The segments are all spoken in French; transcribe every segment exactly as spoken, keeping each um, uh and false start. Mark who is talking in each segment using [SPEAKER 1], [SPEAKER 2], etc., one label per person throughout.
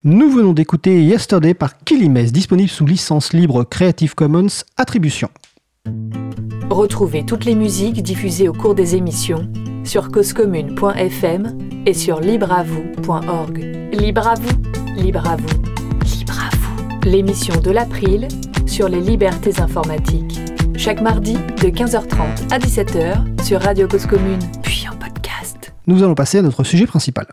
[SPEAKER 1] Nous venons d'écouter Yesterday par Kilimès, disponible sous licence libre Creative Commons Attribution.
[SPEAKER 2] Retrouvez toutes les musiques diffusées au cours des émissions sur cause commune point f m et sur libre à vous point org. Libre à vous, libre à vous, libre à vous. L'émission de l'April sur les libertés informatiques. Chaque mardi de quinze heures trente à dix-sept heures sur Radio Cause Commune, puis en podcast.
[SPEAKER 1] Nous allons passer à notre sujet principal.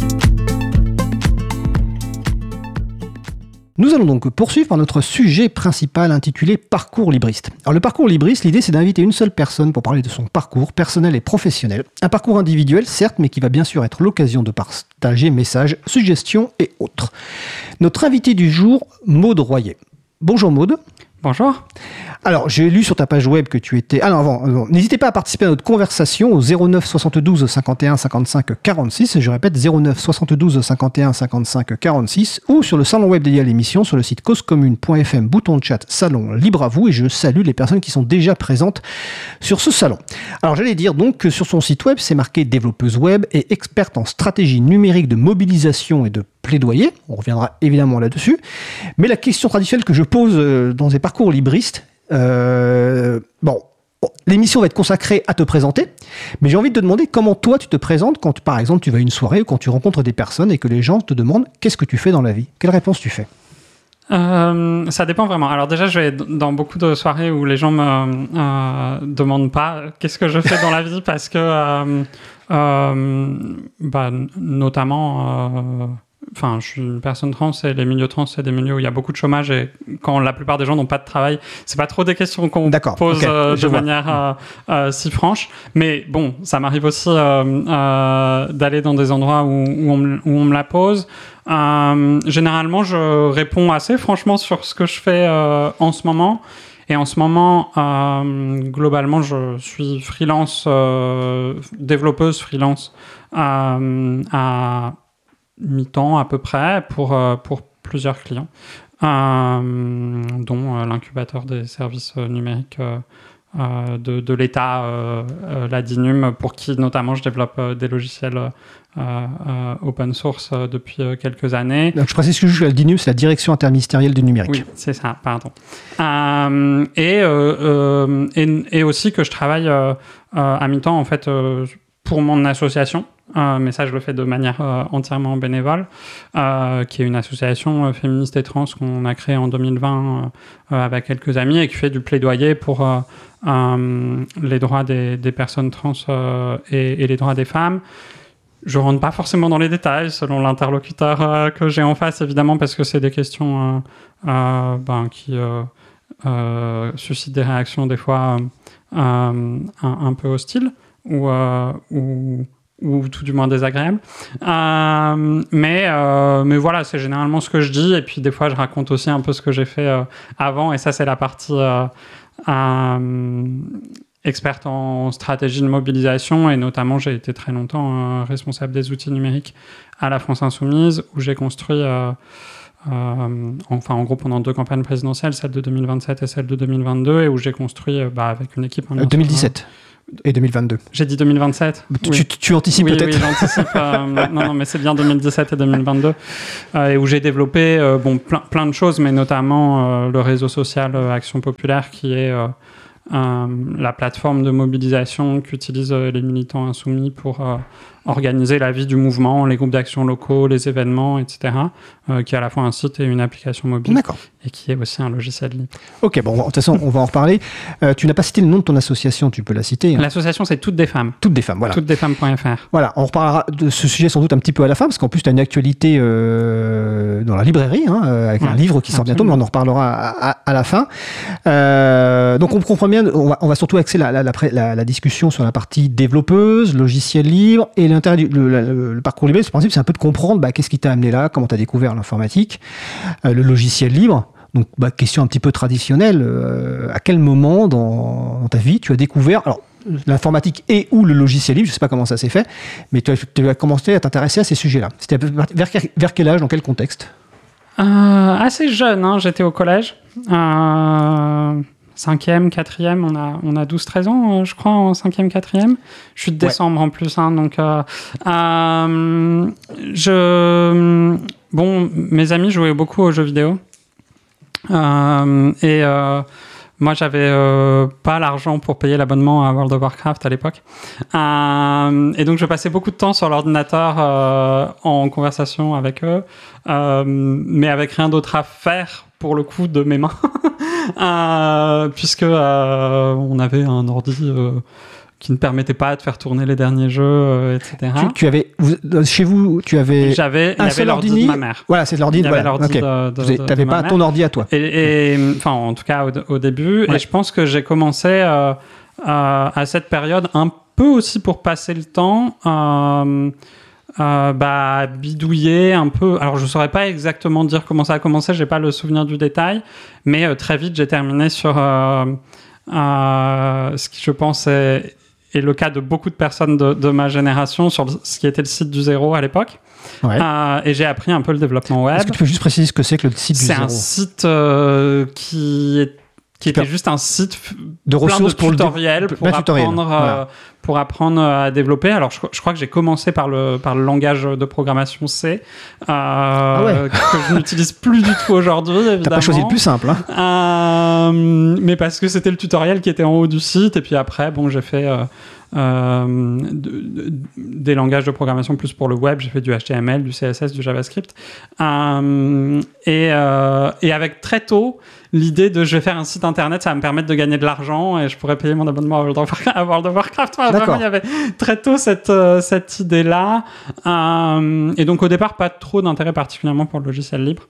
[SPEAKER 1] Nous allons donc poursuivre par notre sujet principal intitulé Parcours libriste. Alors le parcours libriste, l'idée c'est d'inviter une seule personne pour parler de son parcours personnel et professionnel. Un parcours individuel certes, mais qui va bien sûr être l'occasion de partager messages, suggestions et autres. Notre invité du jour, Maude Royer. Bonjour Maude.
[SPEAKER 3] Bonjour.
[SPEAKER 1] Alors, j'ai lu sur ta page web que tu étais... Ah non, avant, non, n'hésitez pas à participer à notre conversation au zéro neuf soixante-douze cinquante et un cinquante-cinq quarante-six, je répète, zéro neuf soixante-douze cinquante et un cinquante-cinq quarante-six, ou sur le salon web dédié à l'émission, sur le site cause commune point f m, bouton de chat, salon, libre à vous, et je salue les personnes qui sont déjà présentes sur ce salon. Alors, j'allais dire donc que sur son site web, c'est marqué développeuse web et experte en stratégie numérique de mobilisation et de plaidoyer, on reviendra évidemment là-dessus, mais la question traditionnelle que je pose dans des parcours libristes, euh, bon, l'émission va être consacrée à te présenter, mais j'ai envie de te demander comment toi tu te présentes quand par exemple tu vas à une soirée ou quand tu rencontres des personnes et que les gens te demandent qu'est-ce que tu fais dans la vie, quelle réponse tu fais?
[SPEAKER 3] Euh, ça dépend vraiment. Alors déjà, je vais dans beaucoup de soirées où les gens me euh, demandent pas qu'est-ce que je fais dans la vie parce que, euh, euh, bah, notamment, euh, enfin, je suis une personne trans et les milieux trans, c'est des milieux où il y a beaucoup de chômage et quand la plupart des gens n'ont pas de travail, c'est pas trop des questions qu'on
[SPEAKER 1] D'accord,
[SPEAKER 3] pose
[SPEAKER 1] okay,
[SPEAKER 3] euh, de
[SPEAKER 1] vois.
[SPEAKER 3] manière euh, euh, si franche. Mais bon, ça m'arrive aussi euh, euh, d'aller dans des endroits où, où, on, me, où on me la pose. Euh, généralement, je réponds assez franchement sur ce que je fais euh, en ce moment. Et en ce moment, euh, globalement, je suis freelance, euh, développeuse freelance euh, à mi-temps à peu près pour, euh, pour plusieurs clients, euh, dont euh, l'incubateur des services euh, numériques euh, euh, de, de l'État, euh, euh, la DINUM, pour qui notamment je développe euh, des logiciels euh, euh, open source euh, depuis euh, quelques années.
[SPEAKER 1] Donc, je précise que la DINUM, c'est la Direction interministérielle du numérique.
[SPEAKER 3] Oui, c'est ça, pardon. Euh, et, euh, euh, et, et aussi que je travaille euh, euh, à mi-temps en fait euh, pour mon association. Euh, mais ça, je le fais de manière euh, entièrement bénévole, euh, qui est une association euh, féministe et trans qu'on a créée en deux mille vingt euh, euh, avec quelques amis et qui fait du plaidoyer pour euh, euh, les droits des, des personnes trans euh, et, et les droits des femmes. Je ne rentre pas forcément dans les détails selon l'interlocuteur euh, que j'ai en face, évidemment, parce que c'est des questions euh, euh, ben, qui euh, euh, suscitent des réactions des fois euh, un, un peu hostiles ou... Euh, ou ou tout du moins désagréable. Euh, mais, euh, mais voilà, c'est généralement ce que je dis. Et puis des fois, je raconte aussi un peu ce que j'ai fait euh, avant. Et ça, c'est la partie euh, euh, experte en stratégie de mobilisation. Et notamment, j'ai été très longtemps euh, responsable des outils numériques à la France Insoumise, où j'ai construit... Euh, Euh, enfin, en gros, pendant deux campagnes présidentielles, celle de deux mille vingt-sept et celle de deux mille vingt-deux, et où j'ai construit euh, bah, avec une équipe...
[SPEAKER 1] Euh, deux mille dix-sept et deux mille vingt-deux.
[SPEAKER 3] J'ai dit deux mille vingt-sept.
[SPEAKER 1] Tu,
[SPEAKER 3] oui.
[SPEAKER 1] tu, tu anticipes
[SPEAKER 3] oui,
[SPEAKER 1] peut-être.
[SPEAKER 3] Oui, j'anticipe. Euh, non, non, mais c'est bien deux mille dix-sept et deux mille vingt-deux, euh, et où j'ai développé euh, bon, plein, plein de choses, mais notamment euh, le réseau social euh, Action Populaire, qui est euh, euh, la plateforme de mobilisation qu'utilisent euh, les militants insoumis pour... Euh, organiser la vie du mouvement, les groupes d'action locaux, les événements, et cetera, euh, qui est à la fois un site et une application mobile.
[SPEAKER 1] D'accord.
[SPEAKER 3] Et qui est aussi un logiciel libre.
[SPEAKER 1] Ok, bon, de toute façon, on va en reparler. Euh, tu n'as pas cité le nom de ton association, tu peux la citer. Hein.
[SPEAKER 3] L'association, c'est Toutes des femmes.
[SPEAKER 1] Toutes des femmes, voilà.
[SPEAKER 3] toutes des femmes point f r.
[SPEAKER 1] Voilà, on reparlera de ce sujet sans doute un petit peu à la fin, parce qu'en plus, tu as une actualité euh, dans la librairie, hein, avec ouais, un livre qui sort bientôt, mais on en reparlera à, à, à la fin. Euh, donc, on comprend bien, on va, on va surtout axer la, la, la, la, la discussion sur la partie développeuse, logiciel libre, et l'intérêt du le, le, le parcours libre, ce principe, c'est un peu de comprendre bah, qu'est-ce qui t'a amené là, comment tu as découvert l'informatique, euh, le logiciel libre. Donc, bah, question un petit peu traditionnelle, euh, à quel moment dans, dans ta vie tu as découvert alors, l'informatique et ou le logiciel libre, je ne sais pas comment ça s'est fait, mais tu as, tu as commencé à t'intéresser à ces sujets-là. C'était vers, vers quel âge, dans quel contexte?
[SPEAKER 3] euh, Assez jeune, hein, j'étais au collège. Euh... Cinquième, quatrième, on a, on a douze treize ans, euh, je crois, en cinquième, quatrième. Je suis de décembre ouais. en plus, hein, donc... Euh, euh, je... bon, mes amis jouaient beaucoup aux jeux vidéo. Euh, et euh, moi, j'avais euh, pas l'argent pour payer l'abonnement à World of Warcraft à l'époque. Euh, et donc, je passais beaucoup de temps sur l'ordinateur euh, en conversation avec eux, euh, mais avec rien d'autre à faire, pour le coup, de mes mains. euh, puisque euh, on avait un ordi... Euh, qui ne permettait pas de faire tourner les derniers jeux, euh, et cetera.
[SPEAKER 1] Tu, tu avais, vous, chez vous, tu avais
[SPEAKER 3] J'avais,
[SPEAKER 1] un
[SPEAKER 3] il y
[SPEAKER 1] seul
[SPEAKER 3] avait l'ordi
[SPEAKER 1] ordi
[SPEAKER 3] de ma mère.
[SPEAKER 1] Voilà, c'est l'ordi
[SPEAKER 3] il
[SPEAKER 1] de
[SPEAKER 3] y avait
[SPEAKER 1] voilà.
[SPEAKER 3] l'ordi
[SPEAKER 1] Okay.
[SPEAKER 3] de, de,
[SPEAKER 1] Tu n'avais pas
[SPEAKER 3] ma
[SPEAKER 1] ton
[SPEAKER 3] mère.
[SPEAKER 1] ordi à toi.
[SPEAKER 3] Et, et enfin, en tout cas, au, au début. Ouais. Et je pense que j'ai commencé euh, euh, à cette période un peu aussi pour passer le temps. Euh, Euh, bah, bidouiller un peu. Alors, je ne saurais pas exactement dire comment ça a commencé, je n'ai pas le souvenir du détail, mais euh, très vite, j'ai terminé sur euh, euh, ce qui, je pense, est, est le cas de beaucoup de personnes de, de ma génération, sur le, ce qui était le site du zéro à l'époque.
[SPEAKER 1] Ouais.
[SPEAKER 3] Euh, et j'ai appris un peu le développement web.
[SPEAKER 1] Est-ce que tu peux juste préciser ce que c'est que le site du
[SPEAKER 3] c'est
[SPEAKER 1] zéro ?
[SPEAKER 3] C'est un site euh, qui est qui était juste un site
[SPEAKER 1] de
[SPEAKER 3] plein
[SPEAKER 1] ressources
[SPEAKER 3] de
[SPEAKER 1] pour
[SPEAKER 3] tutoriels
[SPEAKER 1] le
[SPEAKER 3] pour, apprendre,
[SPEAKER 1] tutoriel.
[SPEAKER 3] euh,
[SPEAKER 1] Voilà.
[SPEAKER 3] pour apprendre à développer. Alors, je, je crois que j'ai commencé par le, par le langage de programmation C, euh,
[SPEAKER 1] ah ouais.
[SPEAKER 3] que je n'utilise plus du tout aujourd'hui, évidemment.
[SPEAKER 1] T'as pas choisi le plus simple, hein.
[SPEAKER 3] euh, mais parce que c'était le tutoriel qui était en haut du site. Et puis après, bon, j'ai fait... Euh, Euh, de, de, des langages de programmation plus pour le web. J'ai fait du H T M L, du C S S, du JavaScript. Euh, et, euh, et avec très tôt l'idée de je vais faire un site internet, ça va me permettre de gagner de l'argent et je pourrais payer mon abonnement à World of Warcraft. À World of Warcraft. Enfin, vraiment, il y avait très tôt cette, euh, cette idée-là. Euh, et donc au départ, pas trop d'intérêt particulièrement pour le logiciel libre.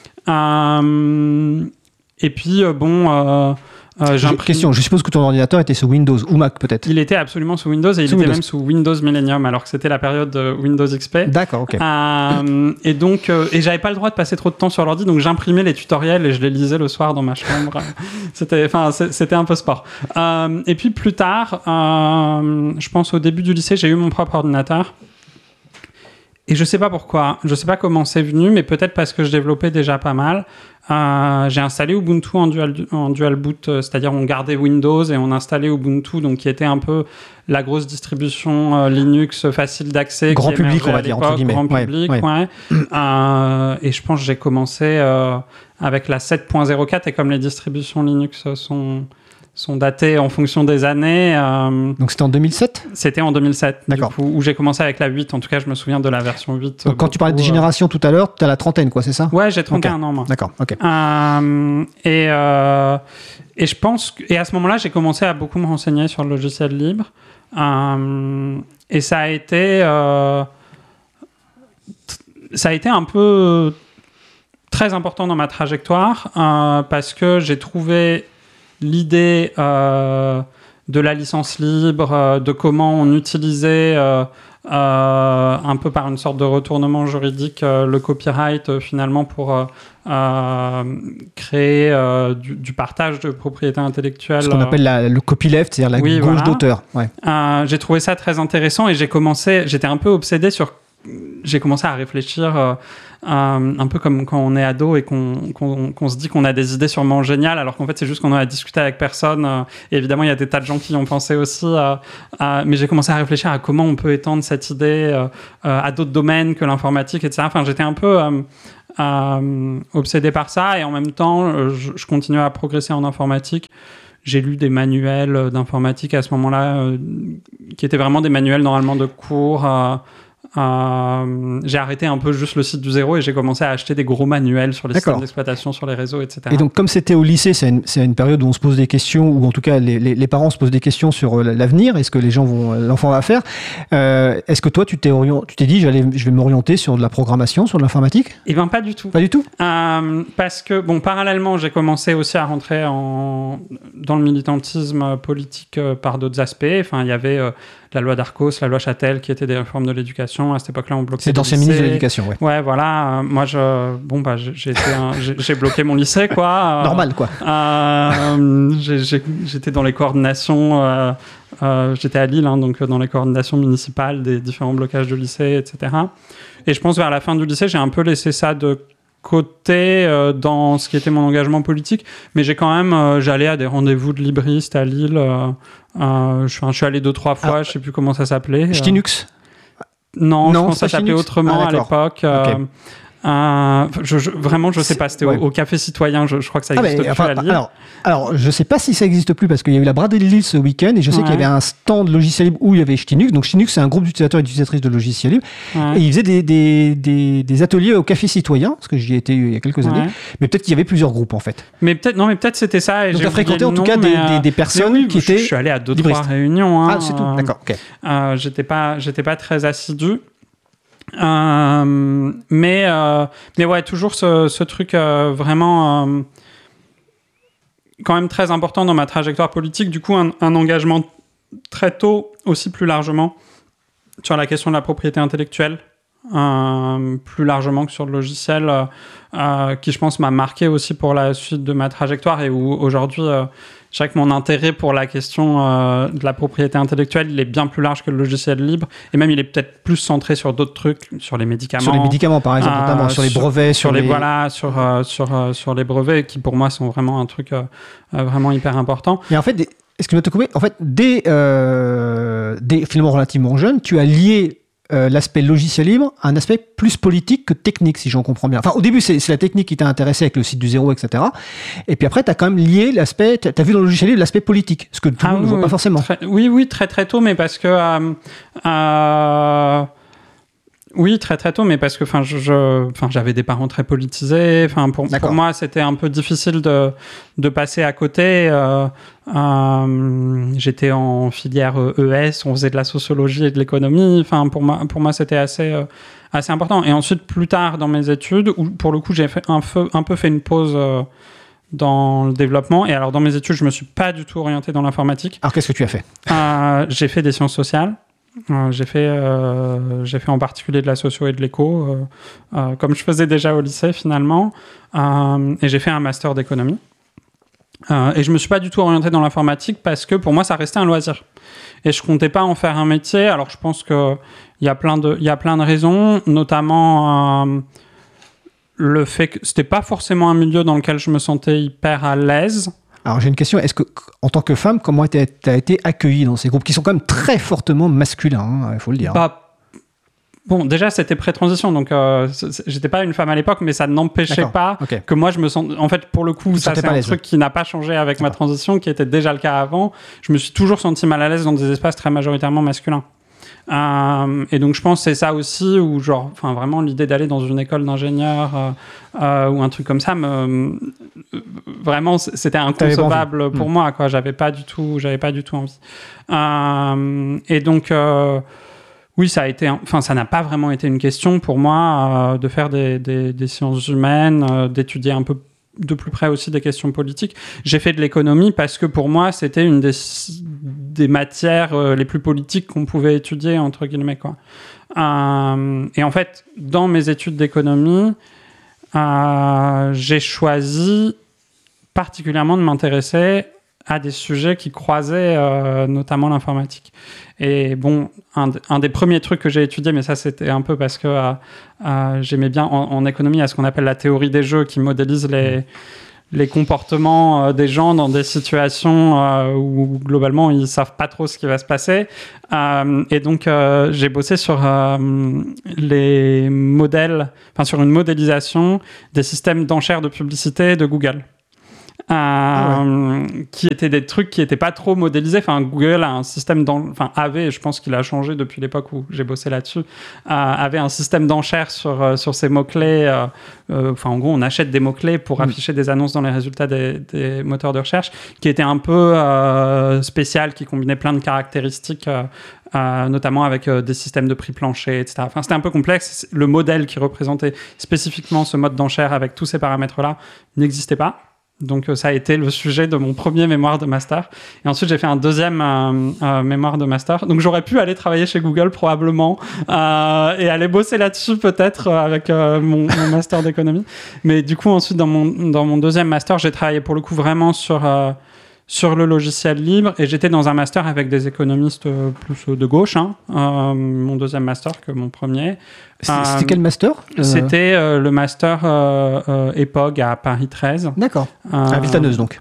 [SPEAKER 3] Euh, et puis, euh, bon... Euh, Euh, j'ai
[SPEAKER 1] question, je suppose que ton ordinateur était sous Windows ou Mac peut-être.
[SPEAKER 3] Il était absolument sous Windows et il
[SPEAKER 1] sous
[SPEAKER 3] était
[SPEAKER 1] Windows.
[SPEAKER 3] même sous Windows Millennium alors que c'était la période de Windows X P.
[SPEAKER 1] D'accord, ok.
[SPEAKER 3] Euh, et donc, euh, et j'avais pas le droit de passer trop de temps sur l'ordi, donc j'imprimais les tutoriels et je les lisais le soir dans ma chambre. c'était, enfin, c'était un peu sport. Euh, et puis plus tard, euh, je pense au début du lycée, j'ai eu mon propre ordinateur. Et je sais pas pourquoi, je sais pas comment c'est venu, mais peut-être parce que je développais déjà pas mal. Euh, j'ai installé Ubuntu en dual, en dual boot, euh, c'est-à-dire on gardait Windows et on installait Ubuntu, donc qui était un peu la grosse distribution euh, Linux facile d'accès.
[SPEAKER 1] Grand
[SPEAKER 3] qui
[SPEAKER 1] public, on va dire, entre guillemets.
[SPEAKER 3] Grand
[SPEAKER 1] ouais,
[SPEAKER 3] public,
[SPEAKER 1] ouais.
[SPEAKER 3] ouais. euh, et je pense que j'ai commencé euh, avec la sept point zéro quatre, et comme les distributions Linux sont... sont datés en fonction des années. Euh,
[SPEAKER 1] Donc c'était en deux mille sept ?
[SPEAKER 3] C'était en deux mille sept,
[SPEAKER 1] D'accord.
[SPEAKER 3] Du coup, où j'ai commencé avec la huit. En tout cas, je me souviens de la version huit.
[SPEAKER 1] Donc quand tu parlais de génération tout à l'heure, tu as la trentaine, quoi, c'est ça ?
[SPEAKER 3] Ouais, j'ai trente et un
[SPEAKER 1] okay.
[SPEAKER 3] ans, moi.
[SPEAKER 1] D'accord, ok.
[SPEAKER 3] Euh, et, euh, et je pense que, et à ce moment-là, j'ai commencé à beaucoup me renseigner sur le logiciel libre. Euh, et ça a été... Euh, t- ça a été un peu très important dans ma trajectoire euh, parce que j'ai trouvé... l'idée euh, de la licence libre, euh, de comment on utilisait euh, euh, un peu par une sorte de retournement juridique euh, le copyright euh, finalement pour euh, euh, créer euh, du, du partage de propriété intellectuelle.
[SPEAKER 1] Ce qu'on appelle la, le copyleft, c'est-à-dire la
[SPEAKER 3] oui,
[SPEAKER 1] gauche
[SPEAKER 3] voilà.
[SPEAKER 1] d'auteur. Ouais.
[SPEAKER 3] Euh, j'ai trouvé ça très intéressant et j'ai commencé, j'étais un peu obsédé sur... J'ai commencé à réfléchir euh, euh, un peu comme quand on est ado et qu'on, qu'on, qu'on se dit qu'on a des idées sûrement géniales alors qu'en fait c'est juste qu'on en a discuté avec personne euh, et évidemment il y a des tas de gens qui y ont pensé aussi euh, euh, mais j'ai commencé à réfléchir à comment on peut étendre cette idée euh, euh, à d'autres domaines que l'informatique, et cetera. Enfin j'étais un peu euh, euh, obsédé par ça et en même temps je, je continuais à progresser en informatique. J'ai lu des manuels d'informatique à ce moment-là euh, qui étaient vraiment des manuels normalement de cours. Euh, Euh, j'ai arrêté un peu juste le site du zéro et j'ai commencé à acheter des gros manuels sur les
[SPEAKER 1] D'accord.
[SPEAKER 3] systèmes d'exploitation, sur les réseaux, et cetera.
[SPEAKER 1] Et donc, comme c'était au lycée, c'est une, c'est une période où on se pose des questions, ou en tout cas, les, les, les parents se posent des questions sur l'avenir, est-ce que les gens vont, l'enfant va faire. Euh, est-ce que toi, tu t'es, orient, tu t'es dit, j'allais, je vais m'orienter sur de la programmation, sur de l'informatique ?
[SPEAKER 3] Eh bien, pas du tout.
[SPEAKER 1] Pas du tout.
[SPEAKER 3] Euh, parce que, bon, parallèlement, j'ai commencé aussi à rentrer en, dans le militantisme politique euh, par d'autres aspects. Enfin, il y avait euh, la loi Darcos, la loi Châtel, qui étaient des réformes de l'éducation. À cette époque-là, on bloquait
[SPEAKER 1] C'est d'ancien ministre de l'Éducation, ouais.
[SPEAKER 3] Ouais, voilà. Euh, moi, je, bon, bah, j'ai, j'ai, été un, j'ai, j'ai bloqué mon lycée, quoi. Euh,
[SPEAKER 1] Normal, quoi.
[SPEAKER 3] Euh, j'ai, j'ai, j'étais dans les coordinations... Euh, Euh, j'étais à Lille, hein, donc dans les coordinations municipales des différents blocages de lycée, et cetera. Et je pense vers la fin du lycée, j'ai un peu laissé ça de côté euh, dans ce qui était mon engagement politique, mais j'ai quand même, euh, j'allais à des rendez-vous de libristes à Lille. Euh, euh, je, je suis allé deux trois fois, ah, je sais plus comment ça s'appelait.
[SPEAKER 1] Ch'tinux ?
[SPEAKER 3] Non,
[SPEAKER 1] non,
[SPEAKER 3] je pense que ça s'appelait autrement
[SPEAKER 1] ah,
[SPEAKER 3] à l'époque. Euh,
[SPEAKER 1] okay.
[SPEAKER 3] Euh, je, je, vraiment, je sais pas. C'était ouais. au, au Café Citoyen. Je, je crois que ça existe ah, mais, plus enfin, à Lille.
[SPEAKER 1] Alors, alors, je sais pas si ça existe plus parce qu'il y a eu la braderie de Lille ce week-end et je sais ouais. qu'il y avait un stand logiciel libre où il y avait Ch'tinux. Donc Ch'tinux, c'est un groupe d'utilisateurs et d'utilisatrices de logiciels libres ouais. et ils faisaient des, des, des, des ateliers au Café Citoyen parce que j'y ai été il y a quelques années. Ouais. Mais peut-être qu'il y avait plusieurs groupes en fait.
[SPEAKER 3] Mais peut-être non, mais peut-être c'était ça. Et
[SPEAKER 1] donc, tu as fréquenté en tout cas des, des, des personnes
[SPEAKER 3] oui,
[SPEAKER 1] qui étaient.
[SPEAKER 3] Je suis allé à deux trois réunions. Hein,
[SPEAKER 1] ah, c'est tout. D'accord. Ok.
[SPEAKER 3] Euh, j'étais pas, j'étais pas très assidu. Euh, mais, euh, mais ouais, toujours ce, ce truc euh, vraiment euh, quand même très important dans ma trajectoire politique. Du coup, un, un engagement très tôt, aussi plus largement, sur la question de la propriété intellectuelle, euh, plus largement que sur le logiciel, euh, euh, qui je pense m'a marqué aussi pour la suite de ma trajectoire et où aujourd'hui... Euh, Je dirais que mon intérêt pour la question euh, de la propriété intellectuelle, il est bien plus large que le logiciel libre. Et même, il est peut-être plus centré sur d'autres trucs, sur les médicaments.
[SPEAKER 1] Sur les médicaments, par exemple, euh, notamment, sur, sur les brevets.
[SPEAKER 3] Sur,
[SPEAKER 1] sur
[SPEAKER 3] les,
[SPEAKER 1] les...
[SPEAKER 3] Voilà, sur, euh, sur, euh, sur les brevets, qui pour moi sont vraiment un truc euh, euh, vraiment hyper important.
[SPEAKER 1] Et en fait, des... excuse-moi de te couper, en fait, dès, euh, dès finalement relativement jeune, tu as lié Euh, l'aspect logiciel libre à un aspect plus politique que technique, si j'en comprends bien. Enfin, au début, c'est, c'est la technique qui t'a intéressé avec le site du zéro, et cetera. Et puis après, t'as quand même lié l'aspect... T'as vu dans le logiciel libre l'aspect politique, ce que tout le ah, monde ne
[SPEAKER 3] oui,
[SPEAKER 1] voit pas forcément.
[SPEAKER 3] Très, oui, oui, très très tôt, mais parce que... Euh, euh, oui, très très tôt, mais parce que je, je, j'avais des parents très politisés. Pour, pour moi, c'était un peu difficile de, de passer à côté. Euh, euh, j'étais en filière E S, on faisait de la sociologie et de l'économie. Enfin, pour moi, pour moi, c'était assez, euh, assez important. Et ensuite, plus tard dans mes études, où pour le coup, j'ai fait un, peu, un peu fait une pause euh, dans le développement. Et alors, dans mes études, je me suis pas du tout orienté dans l'informatique.
[SPEAKER 1] Alors, qu'est-ce que tu as fait ?
[SPEAKER 3] euh, J'ai fait des sciences sociales. Euh, j'ai fait, euh, j'ai fait en particulier de la socio et de l'éco, euh, euh, comme je faisais déjà au lycée finalement, euh, et j'ai fait un master d'économie. Euh, et je me suis pas du tout orienté dans l'informatique parce que pour moi ça restait un loisir. Et je comptais pas en faire un métier. Alors je pense que il y a plein de, il y a plein de raisons, notamment euh, le fait que c'était pas forcément un milieu dans lequel je me sentais hyper à l'aise.
[SPEAKER 1] Alors j'ai une question, est-ce que en tant que femme, comment tu as été accueillie dans ces groupes qui sont quand même très fortement masculins, il faut le dire.
[SPEAKER 3] Bah, bon, déjà c'était pré-transition, donc euh, j'étais pas une femme à l'époque, mais ça n'empêchait D'accord. pas okay. que moi je me sens... En fait, pour le coup, ça c'est un truc qui n'a pas changé avec D'accord. ma transition, qui était déjà le cas avant. Je me suis toujours senti mal à l'aise dans des espaces très majoritairement masculins. Euh, et donc je pense que c'est ça aussi où genre enfin vraiment l'idée d'aller dans une école d'ingénieur euh, euh, ou un truc comme ça me euh, vraiment c'était inconcevable pour mmh. moi quoi. J'avais pas du tout j'avais pas du tout envie euh, et donc euh, oui ça a été enfin ça n'a pas vraiment été une question pour moi euh, de faire des, des, des sciences humaines euh, d'étudier un peu de plus près aussi des questions politiques. J'ai fait de l'économie parce que pour moi, c'était une des, des matières euh, les plus politiques qu'on pouvait étudier, entre guillemets, quoi. Euh, et en fait, dans mes études d'économie, euh, j'ai choisi particulièrement de m'intéresser à des sujets qui croisaient euh, notamment l'informatique. Et bon, un, un des premiers trucs que j'ai étudié, mais ça c'était un peu parce que euh, euh, j'aimais bien en, en économie à ce qu'on appelle la théorie des jeux, qui modélise les, les comportements euh, des gens dans des situations euh, où globalement ils savent pas trop ce qui va se passer. Euh, et donc euh, j'ai bossé sur euh, les modèles, enfin sur une modélisation des systèmes d'enchères de publicité de Google. Euh, ah ouais. Qui étaient des trucs qui n'étaient pas trop modélisés. Enfin, Google a un système d'en... enfin, avait, je pense qu'il a changé depuis l'époque où j'ai bossé là-dessus, euh, avait un système d'enchères sur, euh, sur ces mots-clés. Euh, euh, enfin, en gros, on achète des mots-clés pour mmh. afficher des annonces dans les résultats des, des moteurs de recherche, qui était un peu euh, spécial, qui combinait plein de caractéristiques, euh, euh, notamment avec euh, des systèmes de prix plancher, et cetera. Enfin, c'était un peu complexe. Le modèle qui représentait spécifiquement ce mode d'enchère avec tous ces paramètres-là n'existait pas. Donc ça a été le sujet de mon premier mémoire de master. Et ensuite, j'ai fait un deuxième euh, euh, mémoire de master. Donc j'aurais pu aller travailler chez Google probablement euh, et aller bosser là-dessus peut-être euh, avec euh, mon, mon master d'économie. Mais du coup, ensuite, dans mon, dans mon deuxième master, j'ai travaillé pour le coup vraiment sur... Euh, sur le logiciel libre, et j'étais dans un master avec des économistes plus de gauche, hein, euh, mon deuxième master que mon premier.
[SPEAKER 1] C'était, euh, c'était quel master ?
[SPEAKER 3] C'était euh, le master euh, euh, E P O G à Paris treize.
[SPEAKER 1] D'accord, euh, à Villetaneuse donc.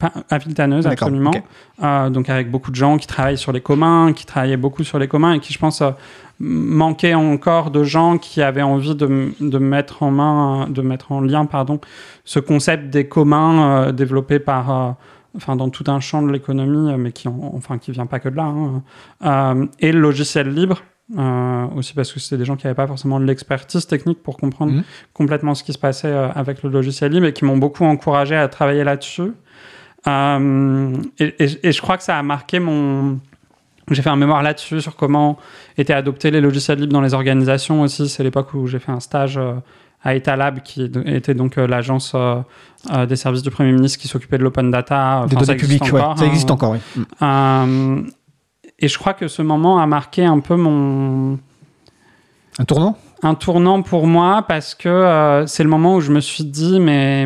[SPEAKER 3] pas, à Villetaneuse,
[SPEAKER 1] D'accord,
[SPEAKER 3] absolument.
[SPEAKER 1] okay.
[SPEAKER 3] Euh, donc avec beaucoup de gens qui travaillent sur les communs, qui travaillaient beaucoup sur les communs et qui, je pense, euh, manquaient encore de gens qui avaient envie de, de mettre en main, de mettre en lien, pardon, ce concept des communs euh, développé par, euh, enfin, dans tout un champ de l'économie, mais qui, en, enfin, qui vient pas que de là, hein, euh, et le logiciel libre. Euh, aussi parce que c'était des gens qui n'avaient pas forcément de l'expertise technique pour comprendre mmh. complètement ce qui se passait euh, avec le logiciel libre et qui m'ont beaucoup encouragé à travailler là-dessus. Euh, et, et, et je crois que ça a marqué mon... J'ai fait un mémoire là-dessus sur comment étaient adoptés les logiciels libres dans les organisations aussi. C'est l'époque où j'ai fait un stage euh, à Etalab, qui était donc euh, l'agence euh, euh, des services du Premier ministre qui s'occupait de l'open data.
[SPEAKER 1] Des données publiques, ouais. Ça existe
[SPEAKER 3] hein,
[SPEAKER 1] encore, oui.
[SPEAKER 3] Euh, Et je crois que ce moment a marqué un peu mon...
[SPEAKER 1] Un tournant ?
[SPEAKER 3] Un tournant pour moi, parce que euh, c'est le moment où je me suis dit, mais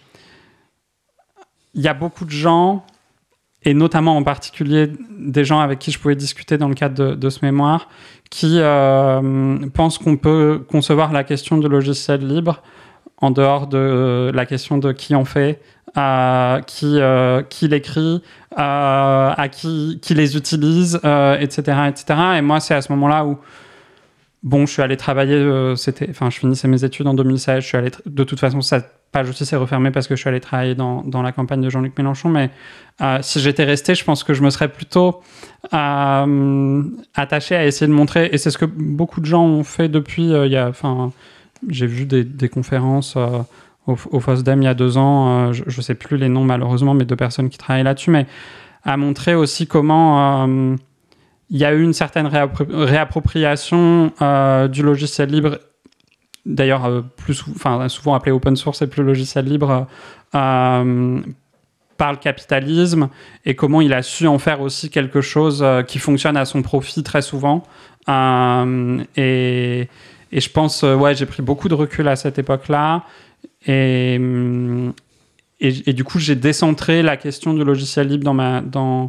[SPEAKER 3] il y a beaucoup de gens, et notamment en particulier des gens avec qui je pouvais discuter dans le cadre de, de ce mémoire, qui euh, pensent qu'on peut concevoir la question du logiciel libre en dehors de euh, la question de qui en fait, euh, qui, euh, qui l'écrit, euh, à qui, qui les utilise, euh, et cetera, et cetera. Et moi, c'est à ce moment-là où, bon, je suis allé travailler, euh, c'était, enfin, je finissais mes études en deux mille seize, je suis allé, tra- de toute façon, cette page aussi s'est refermée parce que je suis allé travailler dans, dans la campagne de Jean-Luc Mélenchon, mais euh, si j'étais resté, je pense que je me serais plutôt euh, attaché à essayer de montrer, et c'est ce que beaucoup de gens ont fait depuis, euh, il y a, enfin, j'ai vu des, des conférences euh, au, au FOSDEM il y a deux ans, euh, je ne sais plus les noms malheureusement, mais de personnes qui travaillent là-dessus, mais à montrer aussi comment euh, il y a eu une certaine réappro- réappropriation euh, du logiciel libre, d'ailleurs euh, plus, enfin, souvent appelé open source et plus logiciel libre, euh, par le capitalisme, et comment il a su en faire aussi quelque chose euh, qui fonctionne à son profit très souvent. Euh, et... Et je pense, euh, ouais, j'ai pris beaucoup de recul à cette époque-là. Et, et, et du coup, j'ai décentré la question du logiciel libre dans ma, dans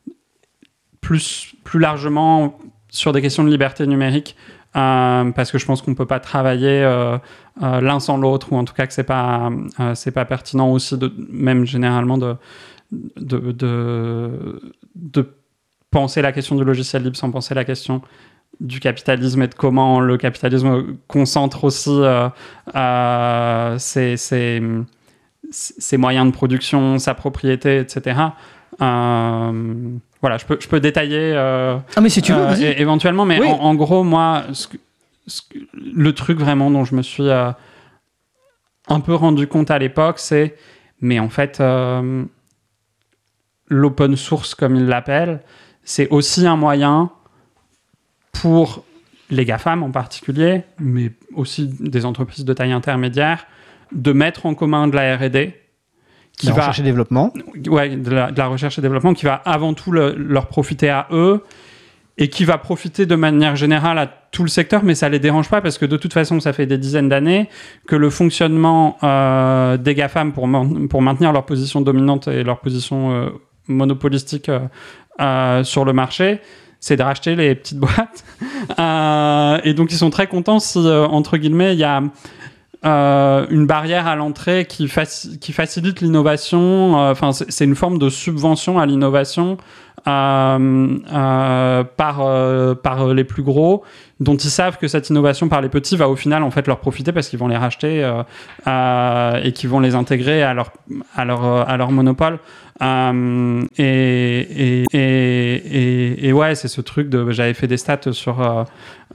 [SPEAKER 3] plus, plus largement sur des questions de liberté numérique. Euh, parce que je pense qu'on ne peut pas travailler euh, euh, l'un sans l'autre, ou en tout cas que ce n'est pas, euh, c'est pas pertinent aussi, de, même généralement, de, de, de, de penser la question du logiciel libre sans penser la question du capitalisme et de comment le capitalisme concentre aussi euh, euh, ses, ses, ses moyens de production, sa propriété, et cetera. Euh, voilà, je peux, je peux détailler euh,
[SPEAKER 1] ah, mais si tu veux,
[SPEAKER 3] euh, é- éventuellement, mais oui. en, en gros, moi, ce que, ce que, le truc vraiment dont je me suis euh, un peu rendu compte à l'époque, c'est, mais en fait, euh, l'open source, comme ils l'appellent, c'est aussi un moyen pour les GAFAM en particulier, mais aussi des entreprises de taille intermédiaire, de mettre en commun de la R et D.
[SPEAKER 1] Qui la va, recherche et développement.
[SPEAKER 3] Ouais, de la, de la recherche et développement, qui va avant tout le, leur profiter à eux, et qui va profiter de manière générale à tout le secteur, mais ça ne les dérange pas, parce que de toute façon, ça fait des dizaines d'années que le fonctionnement euh, des GAFAM pour, man- pour maintenir leur position dominante et leur position euh, monopolistique euh, euh, sur le marché, c'est de racheter les petites boîtes. Euh, et donc, ils sont très contents si, euh, entre guillemets, il y a euh, une barrière à l'entrée qui, faci- qui facilite l'innovation. Enfin, euh, c'est, c'est une forme de subvention à l'innovation euh, euh, par, euh, par les plus gros, dont ils savent que cette innovation par les petits va au final en fait leur profiter parce qu'ils vont les racheter euh, euh, et qu'ils vont les intégrer à leur, à leur, à leur monopole. Euh, et, et, et, et, et ouais, c'est ce truc de... J'avais fait des stats sur, euh,